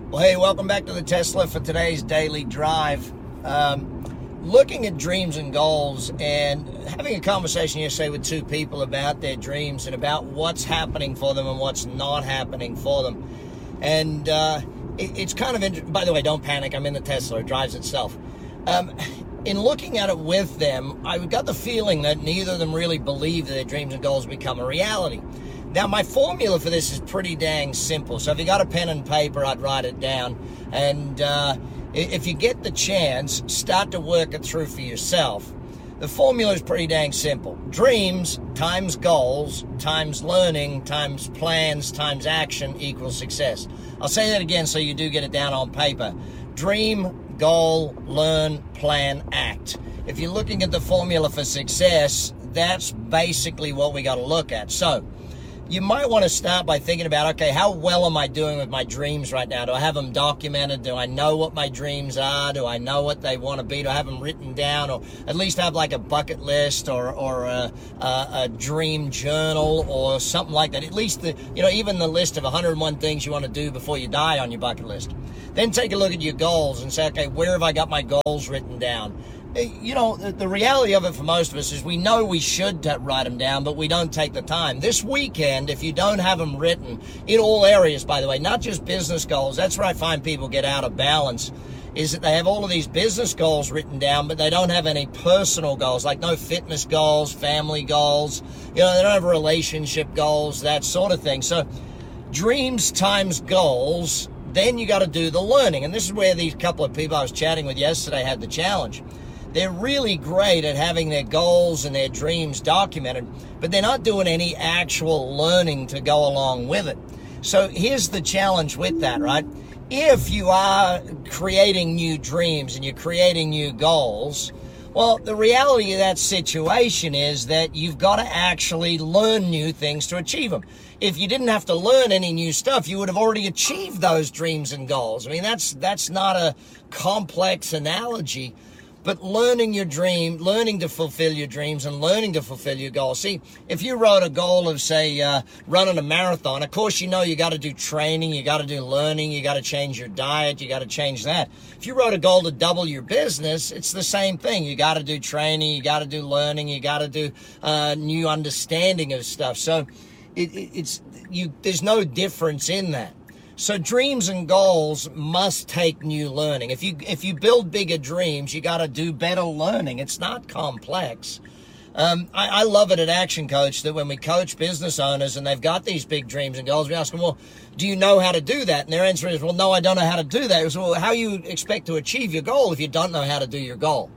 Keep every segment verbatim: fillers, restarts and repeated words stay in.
Well, hey, welcome back to the Tesla for today's daily drive. Um, looking at dreams and goals and having a conversation yesterday with two people about their dreams and about what's happening for them and what's not happening for them. And uh, it, it's kind of interesting. By the way, don't panic. I'm in the Tesla. It drives itself. Um, in looking at it with them, I got the feeling that neither of them really believe that their dreams and goals become a reality. Now, my formula for this is pretty dang simple. So if you got a pen and paper, I'd write it down. And uh, if you get the chance, start to work it through for yourself. The formula is pretty dang simple. Dreams times goals times learning times plans times action equals success. I'll say that again so you do get it down on paper. Dream, goal, learn, plan, act. If you're looking at the formula for success, that's basically what we got to look at. So you might want to start by thinking about, okay, how well am I doing with my dreams right now? Do I have them documented? Do I know what my dreams are? Do I know what they want to be? Do I have them written down, or at least have like a bucket list or, or a, a, a dream journal or something like that? At least, the, you know, even the list of one hundred one things you want to do before you die on your bucket list. Then take a look at your goals and say, okay, where have I got my goals written down? You know, the reality of it for most of us is we know we should write them down, but we don't take the time. This weekend, if you don't have them written, in all areas, by the way, not just business goals, that's where I find people get out of balance, is that they have all of these business goals written down, but they don't have any personal goals, like no fitness goals, family goals, you know, they don't have relationship goals, that sort of thing. So dreams times goals, then you got to do the learning. And this is where these couple of people I was chatting with yesterday had the challenge. They're really great at having their goals and their dreams documented, but they're not doing any actual learning to go along with it. So here's the challenge with that, right? If you are creating new dreams and you're creating new goals, well, the reality of that situation is that you've got to actually learn new things to achieve them. If you didn't have to learn any new stuff, you would have already achieved those dreams and goals. I mean, that's that's not a complex analogy. But learning your dream, learning to fulfill your dreams and learning to fulfill your goals. See, if you wrote a goal of, say, uh, running a marathon, of course, you know you got to do training, you got to do learning, you got to change your diet, you got to change that. If you wrote a goal to double your business, it's the same thing. You got to do training, you got to do learning, you got to do uh, new understanding of stuff. So it, it, it's you. There's no difference in that. So dreams and goals must take new learning. If you if you build bigger dreams, you got to do better learning. It's not complex. Um, I, I love it at Action Coach that when we coach business owners and they've got these big dreams and goals, we ask them, well, do you know how to do that? And their answer is, well, no, I don't know how to do that. So, well, how do you expect to achieve your goal if you don't know how to do your goal?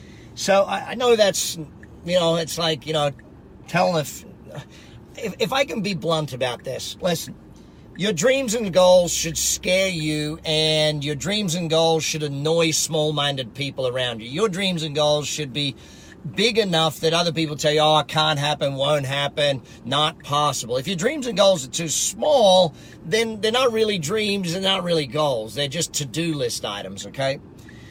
So I, I know that's, you know, it's like, you know, telling if, if, if I can be blunt about this, listen. Your dreams and goals should scare you, and your dreams and goals should annoy small-minded people around you. Your dreams and goals should be big enough that other people tell you, oh, it can't happen, won't happen, not possible. If your dreams and goals are too small, then they're not really dreams, they're not really goals. They're just to-do list items, okay?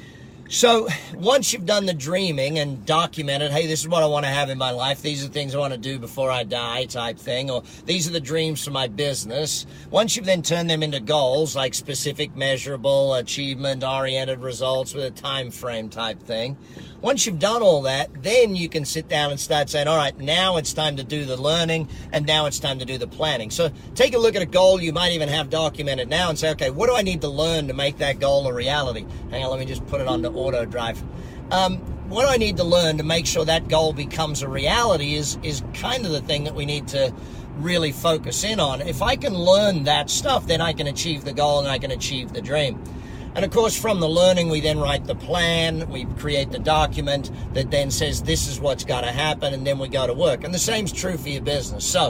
So once you've done the dreaming and documented, hey, this is what I want to have in my life, these are the things I want to do before I die type thing, or these are the dreams for my business. Once you've then turned them into goals, like specific, measurable, achievement-oriented results with a time frame type thing, once you've done all that, then you can sit down and start saying, all right, now it's time to do the learning, and now it's time to do the planning. So take a look at a goal you might even have documented now and say, okay, what do I need to learn to make that goal a reality? Hang on, let me just put it onto auto drive. Um, what do I need to learn to make sure that goal becomes a reality is, is kind of the thing that we need to really focus in on. If I can learn that stuff, then I can achieve the goal and I can achieve the dream. And of course, from the learning, we then write the plan, we create the document that then says this is what's got to happen, and then we go to work. And the same's true for your business. So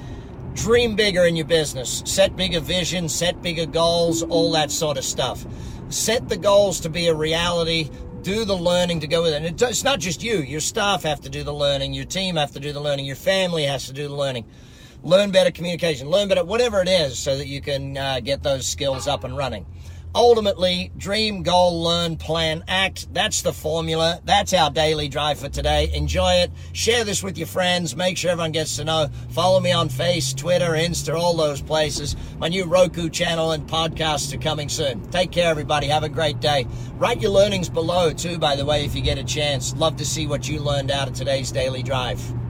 dream bigger in your business, set bigger vision, set bigger goals, all that sort of stuff. Set the goals to be a reality, do the learning to go with it. And it's not just you, your staff have to do the learning, your team have to do the learning, your family has to do the learning. Learn better communication, learn better, whatever it is, so that you can uh, get those skills up and running. ultimately, dream, goal, learn, plan, act. That's the formula. That's our daily drive for today. Enjoy it. Share this with your friends. Make sure everyone gets to know. Follow me on Face, Twitter, Insta, all those places. My new Roku channel and podcasts are coming soon. Take care, everybody. Have a great day. Write your learnings below, too, by the way, if you get a chance. Love to see what you learned out of today's daily drive.